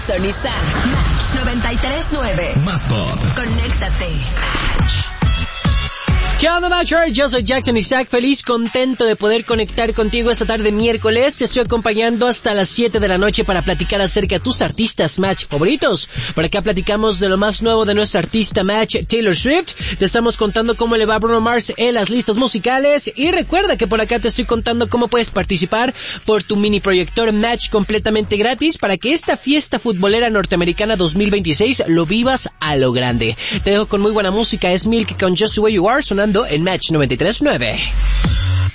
Sonista Match 93.9. Más pop. Conéctate. ¿Qué onda, Matcher? Yo soy Jackson Isaac, feliz, contento de poder conectar contigo esta tarde miércoles. Te estoy acompañando hasta las 7 de la noche para platicar acerca de tus artistas Match favoritos. Por acá platicamos de lo más nuevo de nuestra artista Match, Taylor Swift. Te estamos contando cómo le va a Bruno Mars en las listas musicales. Y recuerda que por acá te estoy contando cómo puedes participar por tu mini proyector Match completamente gratis para que esta fiesta futbolera norteamericana 2026 lo vivas a lo grande. Te dejo con muy buena música, es Milk con Just the Way You Are sonando en Match 93.9.